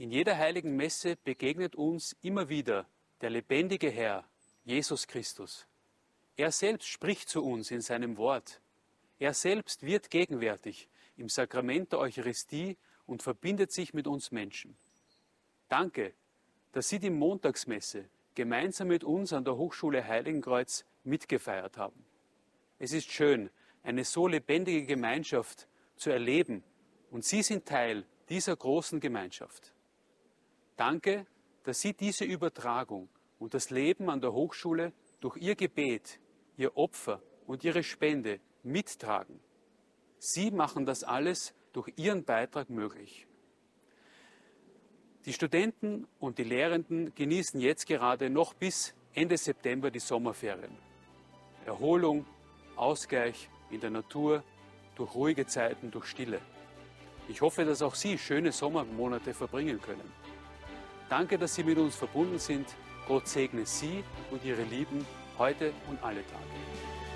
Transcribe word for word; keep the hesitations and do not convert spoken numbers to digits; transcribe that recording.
In jeder heiligen Messe begegnet uns immer wieder der lebendige Herr, Jesus Christus. Er selbst spricht zu uns in seinem Wort. Er selbst wird gegenwärtig im Sakrament der Eucharistie und verbindet sich mit uns Menschen. Danke, dass Sie die Montagsmesse gemeinsam mit uns an der Hochschule Heiligenkreuz mitgefeiert haben. Es ist schön, eine so lebendige Gemeinschaft zu erleben, und Sie sind Teil dieser großen Gemeinschaft. Danke, dass Sie diese Übertragung und das Leben an der Hochschule durch Ihr Gebet, Ihr Opfer und Ihre Spende mittragen. Sie machen das alles durch Ihren Beitrag möglich. Die Studenten und die Lehrenden genießen jetzt gerade noch bis Ende September die Sommerferien. Erholung, Ausgleich in der Natur, durch ruhige Zeiten, durch Stille. Ich hoffe, dass auch Sie schöne Sommermonate verbringen können. Danke, dass Sie mit uns verbunden sind. Gott segne Sie und Ihre Lieben heute und alle Tage.